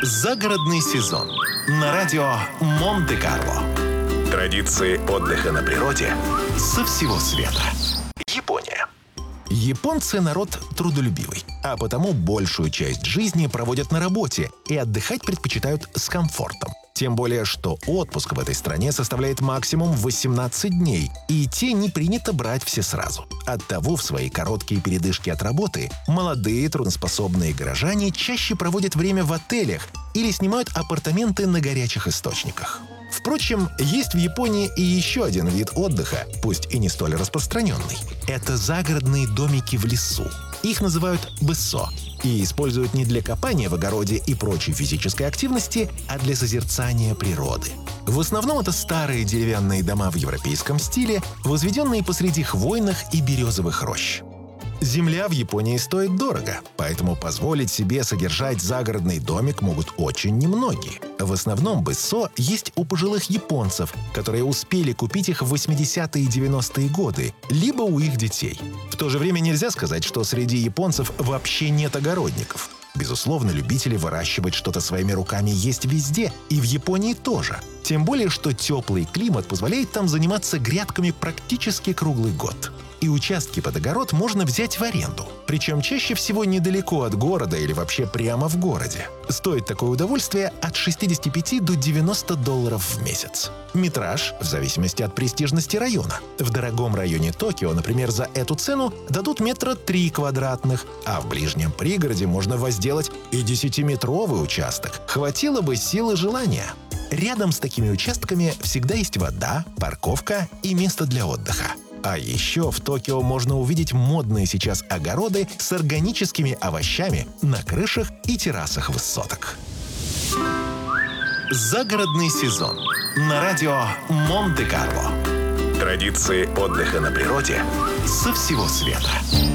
Загородный сезон на радио Монте-Карло. Традиции отдыха на природе со всего света. Япония. Японцы народ трудолюбивый, а потому большую часть жизни проводят на работе и отдыхать предпочитают с комфортом. Тем более, что отпуск в этой стране составляет максимум 18 дней, и те не принято брать все сразу. Оттого в свои короткие передышки от работы молодые трудоспособные горожане чаще проводят время в отелях или снимают апартаменты на горячих источниках. Впрочем, есть в Японии и еще один вид отдыха, пусть и не столь распространенный. Это загородные домики в лесу. Их называют бэссо и используют не для копания в огороде и прочей физической активности, а для созерцания природы. В основном это старые деревянные дома в европейском стиле, возведенные посреди хвойных и березовых рощ. Земля в Японии стоит дорого, поэтому позволить себе содержать загородный домик могут очень немногие. В основном бэссо есть у пожилых японцев, которые успели купить их в 80-е и 90-е годы, либо у их детей. В то же время нельзя сказать, что среди японцев вообще нет огородников. Безусловно, любители выращивать что-то своими руками есть везде, и в Японии тоже. Тем более, что теплый климат позволяет там заниматься грядками практически круглый год. И участки под огород можно взять в аренду. Причем чаще всего недалеко от города или вообще прямо в городе. Стоит такое удовольствие от 65 до $90 в месяц. Метраж в зависимости от престижности района. В дорогом районе Токио, например, за эту цену дадут 3 квадратных метра, а в ближнем пригороде можно возделать и 10-метровый участок. Хватило бы силы желания. Рядом с такими участками всегда есть вода, парковка и место для отдыха. А еще в Токио можно увидеть модные сейчас огороды с органическими овощами на крышах и террасах высоток. Загородный сезон на радио Монте-Карло. Традиции отдыха на природе со всего света.